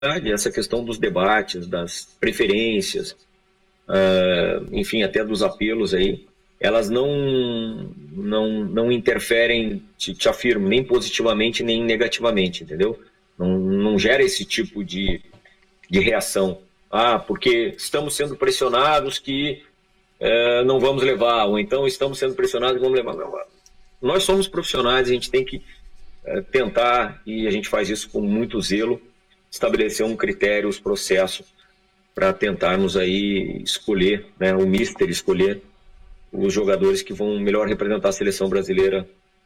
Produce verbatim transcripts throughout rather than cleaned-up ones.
essa questão dos debates, das preferências, uh, enfim, até dos apelos aí, elas não, não, não interferem, te, te afirmo, nem positivamente nem negativamente, entendeu? Não, não gera esse tipo de, de reação. Ah, porque estamos sendo pressionados que uh, não vamos levar, ou então estamos sendo pressionados que vamos levar. Não, nós somos profissionais, a gente tem que uh, tentar, e a gente faz isso com muito zelo, estabelecer um critério, os processos, para tentarmos aí escolher, né, o mister escolher os jogadores que vão melhor representar a seleção brasileira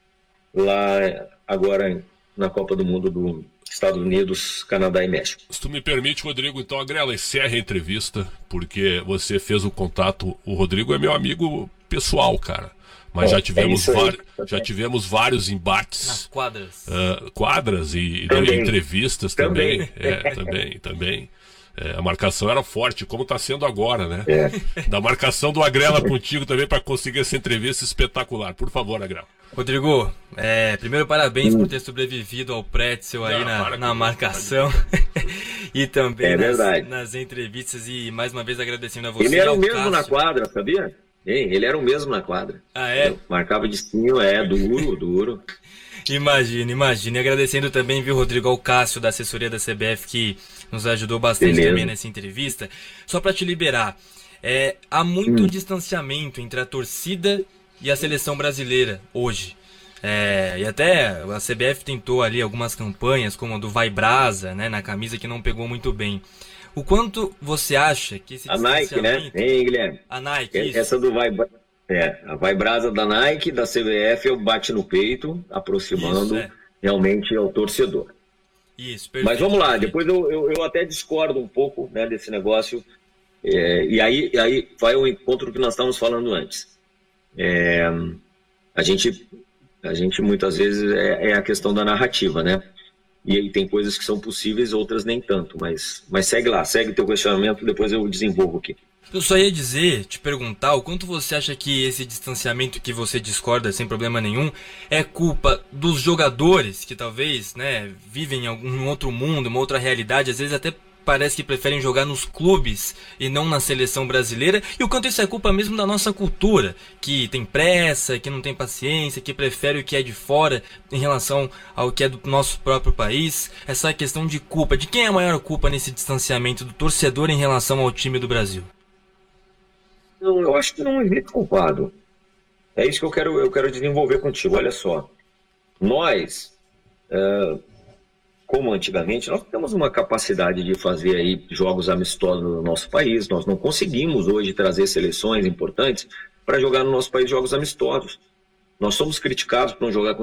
lá agora na Copa do Mundo dos Estados Unidos, Canadá e México. Se tu me permite, Rodrigo, então, Agrela, encerre a entrevista, porque você fez o contato. O Rodrigo é meu amigo pessoal, cara. Mas é, já, tivemos é já tivemos vários embates. Nas quadras. Uh, quadras e, e entrevistas também. Também, é, também. também. É, a marcação era forte, como está sendo agora, né? É. Da marcação do Agrela contigo também para conseguir essa entrevista espetacular. Por favor, Agrela. Rodrigo, é, primeiro parabéns hum. por ter sobrevivido ao Pretzel aí Não, na, na marcação e também é nas, nas entrevistas, e mais uma vez agradecendo a você. Ele era o mesmo Cássio. na quadra, sabia? Ei, ele era o mesmo na quadra. Ah, é? Eu marcava de cima, é, duro, duro. Imagina, imagina. E agradecendo também, viu, Rodrigo, ao Cássio, da assessoria da C B F, que nos ajudou bastante Beleza. também nessa entrevista. Só para te liberar, é, há muito hum. distanciamento entre a torcida e a seleção brasileira hoje. É, e até a C B F tentou ali algumas campanhas, como a do Vai Brasa, né, na camisa, que não pegou muito bem. O quanto você acha que esse a Nike, né? Hein, Guilherme? A Nike, Essa isso. do Vai É, a Vai Brasa da Nike, da C B F, eu bate no peito, aproximando Isso, é. realmente ao torcedor. Isso, perfeito. Mas vamos lá, depois eu, eu, eu até discordo um pouco, né, desse negócio, é, e aí, aí vai o encontro que nós estávamos falando antes. É, a, gente, a gente muitas vezes é, é a questão da narrativa, né? E aí tem coisas que são possíveis, outras nem tanto, mas, mas segue lá, segue o teu questionamento, depois eu desenvolvo aqui. Eu só ia dizer, te perguntar, o quanto você acha que esse distanciamento que você discorda sem problema nenhum é culpa dos jogadores que talvez, né, vivem em algum outro mundo, uma outra realidade, às vezes até parece que preferem jogar nos clubes e não na seleção brasileira, e o quanto isso é culpa mesmo da nossa cultura, que tem pressa, que não tem paciência, que prefere o que é de fora em relação ao que é do nosso próprio país. Essa questão de culpa, de quem é a maior culpa nesse distanciamento do torcedor em relação ao time do Brasil? Não, eu acho que não existe culpado. É isso que eu quero, eu quero desenvolver contigo. Olha só, nós, é, como antigamente, nós temos uma capacidade de fazer aí jogos amistosos no nosso país. Nós não conseguimos hoje trazer seleções importantes para jogar no nosso país jogos amistosos. Nós somos criticados por não jogar com